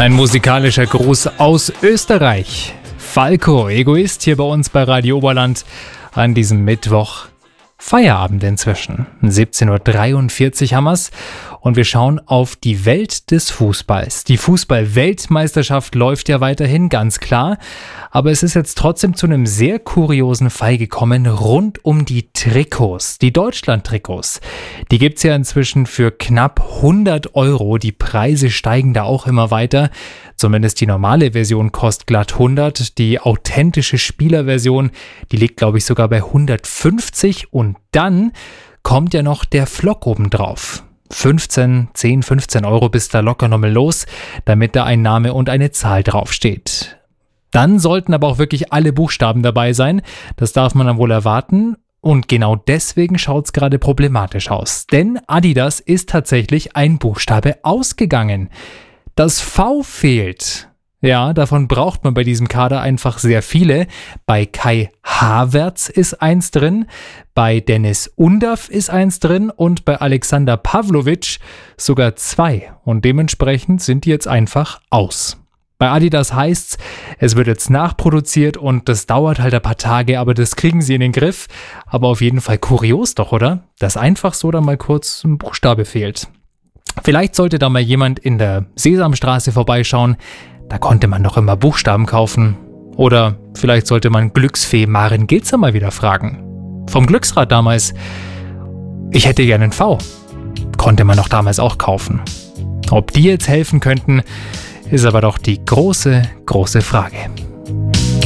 Ein musikalischer Gruß aus Österreich. Falco, Egoist hier bei uns bei Radio Oberland an diesem Mittwoch. Feierabend inzwischen. 17.43 Uhr haben wir's und wir schauen auf die Welt des Fußballs. Die Fußball-Weltmeisterschaft läuft ja weiterhin, ganz klar. Aber es ist jetzt trotzdem zu einem sehr kuriosen Fall gekommen rund um die Trikots, die Deutschland-Trikots. Die gibt's ja inzwischen für knapp 100 Euro. Die Preise steigen da auch immer weiter. Zumindest die normale Version kostet glatt 100. Die authentische Spielerversion, die liegt, glaube ich, sogar bei 150. Und dann kommt ja noch der Flock obendrauf. 10, 15 Euro bis da locker nochmal los, damit da ein Name und eine Zahl draufsteht. Dann sollten aber auch wirklich alle Buchstaben dabei sein. Das darf man dann wohl erwarten. Und genau deswegen schaut es gerade problematisch aus. Denn Adidas ist tatsächlich ein Buchstabe ausgegangen. Das V fehlt. Ja, davon braucht man bei diesem Kader einfach sehr viele. Bei Kai Havertz ist eins drin, bei Dennis Undav ist eins drin und bei Alexander Pavlovic sogar 2. Und dementsprechend sind die jetzt einfach aus. Bei Adidas heißt's, es wird jetzt nachproduziert und das dauert halt ein paar Tage, aber das kriegen sie in den Griff. Aber auf jeden Fall kurios doch, oder? Dass einfach so dann mal kurz ein Buchstabe fehlt. Vielleicht sollte da mal jemand in der Sesamstraße vorbeischauen. Da konnte man doch immer Buchstaben kaufen. Oder vielleicht sollte man Glücksfee Maren Gilzer mal wieder fragen. Vom Glücksrad damals. Ich hätte gerne ein V. Konnte man doch damals auch kaufen. Ob die jetzt helfen könnten, ist aber doch die große, große Frage.